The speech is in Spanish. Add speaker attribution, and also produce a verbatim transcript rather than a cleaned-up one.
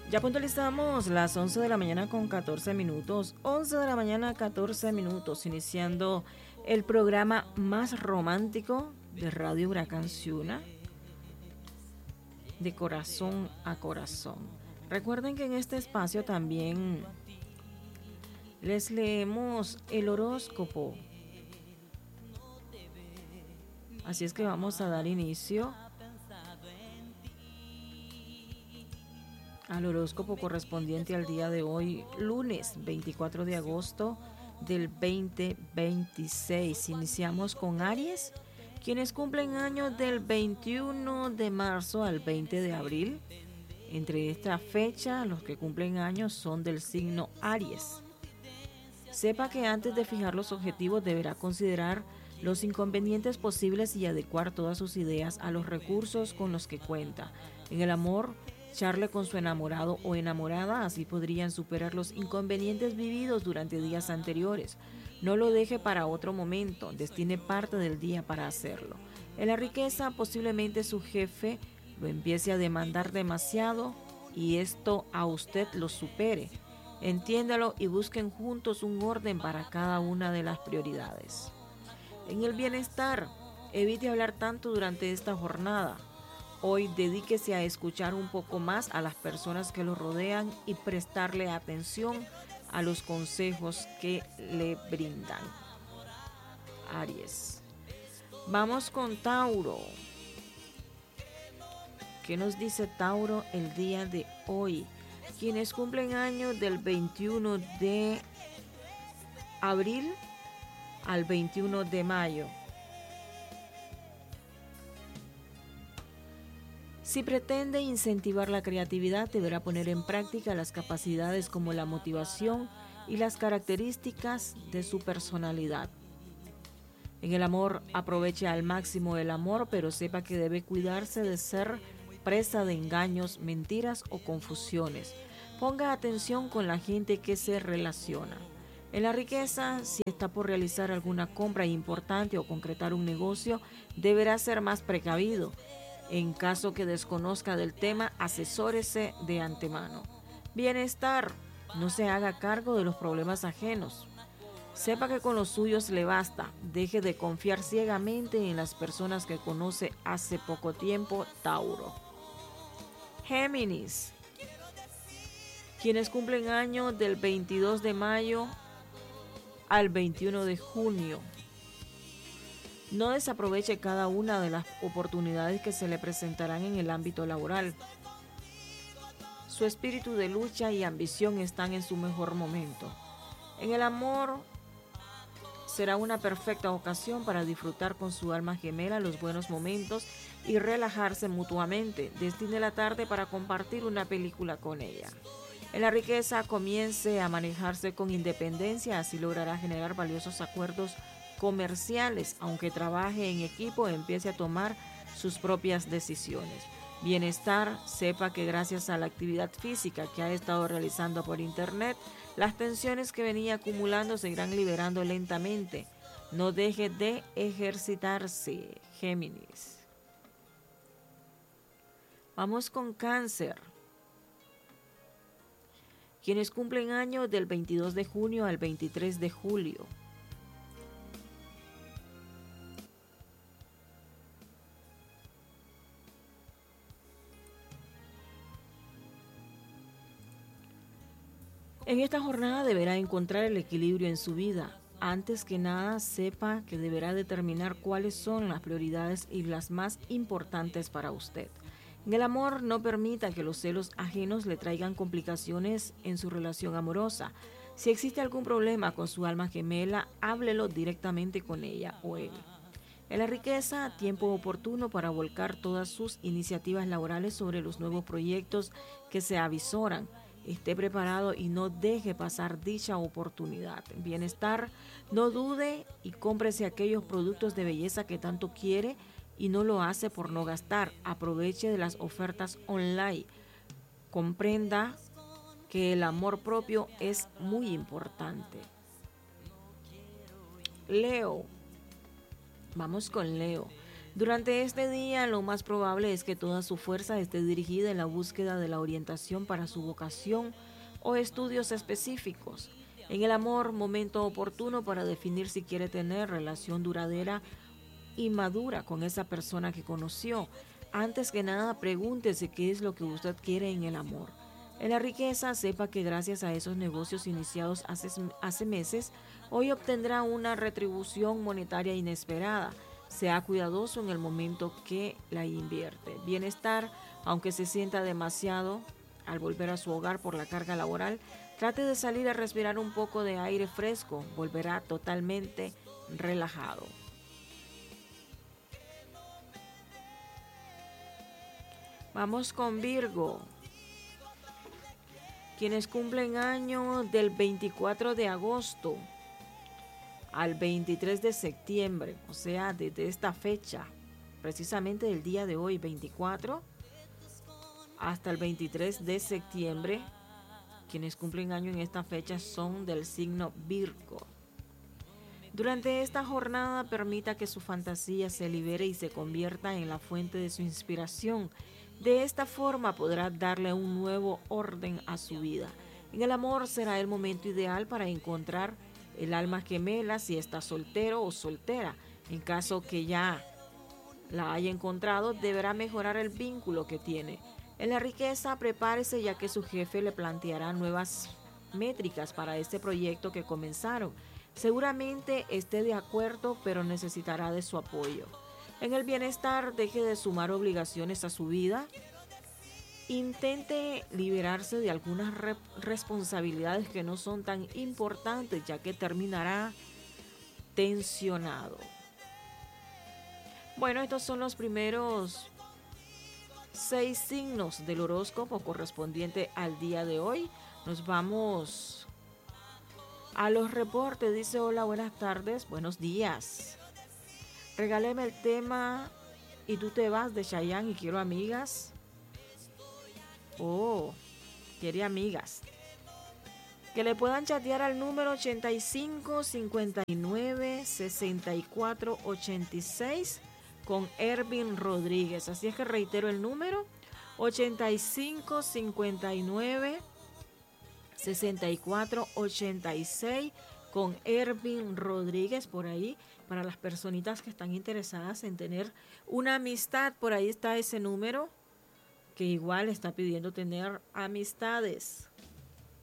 Speaker 1: Ya puntualizamos las once de la mañana con catorce minutos, once de la mañana catorce minutos, iniciando el programa más romántico de Radio Huracán Ciuna, de corazón a corazón. Recuerden que en este espacio también les leemos el horóscopo. Así es que vamos a dar inicio al horóscopo correspondiente al día de hoy, lunes veinticuatro de agosto del veinte veintiséis. Iniciamos con Aries, quienes cumplen años del veintiuno de marzo al veinte de abril. Entre esta fecha, los que cumplen años son del signo Aries. Sepa que antes de fijar los objetivos deberá considerar los inconvenientes posibles y adecuar todas sus ideas a los recursos con los que cuenta. En el amor, charle con su enamorado o enamorada, así podrían superar los inconvenientes vividos durante días anteriores. No lo deje para otro momento, destine parte del día para hacerlo. En la riqueza, posiblemente su jefe lo empiece a demandar demasiado y esto a usted lo supere. Entiéndalo y busquen juntos un orden para cada una de las prioridades. En el bienestar, evite hablar tanto durante esta jornada. Hoy dedíquese a escuchar un poco más a las personas que lo rodean y prestarle atención a los consejos que le brindan. Aries. Vamos con Tauro. ¿Qué nos dice Tauro el día de hoy? Quienes cumplen años del veintiuno de abril al veintiuno de mayo. Si pretende incentivar la creatividad, deberá poner en práctica las capacidades como la motivación y las características de su personalidad. En el amor, aproveche al máximo el amor, pero sepa que debe cuidarse de ser presa de engaños, mentiras o confusiones. Ponga atención con la gente que se relaciona. En la riqueza, si está por realizar alguna compra importante o concretar un negocio, deberá ser más precavido. En caso que desconozca del tema, asesórese de antemano. Bienestar, no se haga cargo de los problemas ajenos. Sepa que con los suyos le basta. Deje de confiar ciegamente en las personas que conoce hace poco tiempo, Tauro. Géminis, quienes cumplen años del veintidós de mayo al veintiuno de junio. No desaproveche cada una de las oportunidades que se le presentarán en el ámbito laboral. Su espíritu de lucha y ambición están en su mejor momento. En el amor, será una perfecta ocasión para disfrutar con su alma gemela los buenos momentos y relajarse mutuamente. Destine la tarde para compartir una película con ella. En la riqueza, comience a manejarse con independencia, así logrará generar valiosos acuerdos comerciales. Aunque trabaje en equipo, empiece a tomar sus propias decisiones. Bienestar, sepa que gracias a la actividad física que ha estado realizando por internet, las tensiones que venía acumulando se irán liberando lentamente. No deje de ejercitarse, Géminis. Vamos con Cáncer. Quienes cumplen años del veintidós de junio al veintitrés de julio. En esta jornada deberá encontrar el equilibrio en su vida. Antes que nada, sepa que deberá determinar cuáles son las prioridades y las más importantes para usted. En el amor, no permita que los celos ajenos le traigan complicaciones en su relación amorosa. Si existe algún problema con su alma gemela, háblelo directamente con ella o él. En la riqueza, tiempo oportuno para volcar todas sus iniciativas laborales sobre los nuevos proyectos que se avisoran. Esté preparado y no deje pasar dicha oportunidad. Bienestar, no dude y cómprese aquellos productos de belleza que tanto quiere y no lo hace por no gastar. Aproveche de las ofertas online. Comprenda que el amor propio es muy importante. Leo. Vamos con Leo. Durante este día, lo más probable es que toda su fuerza esté dirigida en la búsqueda de la orientación para su vocación o estudios específicos. En el amor, momento oportuno para definir si quiere tener relación duradera y madura con esa persona que conoció. Antes que nada, pregúntese qué es lo que usted quiere en el amor. En la riqueza, sepa que gracias a esos negocios iniciados hace, hace meses, hoy obtendrá una retribución monetaria inesperada. Sea cuidadoso en el momento que la invierte. Bienestar, aunque se sienta demasiado al volver a su hogar por la carga laboral, trate de salir a respirar un poco de aire fresco. Volverá totalmente relajado. Vamos con Virgo, quienes cumplen año del veinticuatro de agosto al veintitrés de septiembre, o sea, desde esta fecha, precisamente del día de hoy, veinticuatro, hasta el veintitrés de septiembre, quienes cumplen año en esta fecha son del signo Virgo. Durante esta jornada, permita que su fantasía se libere y se convierta en la fuente de su inspiración. De esta forma podrá darle un nuevo orden a su vida. En el amor será el momento ideal para encontrar el alma gemela si está soltero o soltera. En caso que ya la haya encontrado, deberá mejorar el vínculo que tiene. En la riqueza, prepárese ya que su jefe le planteará nuevas métricas para este proyecto que comenzaron. Seguramente esté de acuerdo, pero necesitará de su apoyo. En el bienestar, deje de sumar obligaciones a su vida. Intente liberarse de algunas re- responsabilidades que no son tan importantes, ya que terminará tensionado. Bueno, estos son los primeros seis signos del horóscopo correspondiente al día de hoy. Nos vamos a los reportes. Dice: hola, buenas tardes, buenos días. Regáleme el tema Y tú te vas de Chayanne y Quiero Amigas. Oh, quiere amigas. Que le puedan chatear al número ochenta y cinco, cincuenta y nueve, sesenta y cuatro, ochenta y seis con Ervin Rodríguez. Así es que reitero el número: ochenta y cinco, cincuenta y nueve, sesenta y cuatro, ochenta y seis con Ervin Rodríguez. Por ahí, para las personitas que están interesadas en tener una amistad, por ahí está ese número, que igual está pidiendo tener amistades.